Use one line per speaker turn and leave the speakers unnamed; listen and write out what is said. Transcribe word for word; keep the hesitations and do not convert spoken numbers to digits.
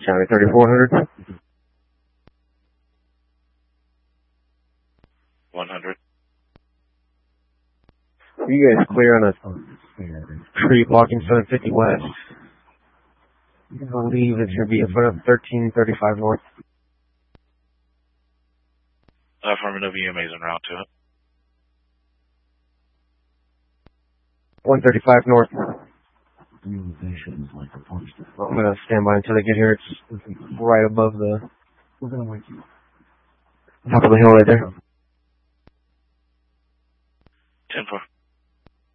County thirty-four hundred.
one hundred.
Are you guys clear on a tree blocking seven fifty west? I believe it's going to be in front of thirteen thirty-five north.
Affirmative, E M A's en route to it.
one thirty-five north. I'm going to stand by until they get here. It's right above the top of the hill right there.
ten four.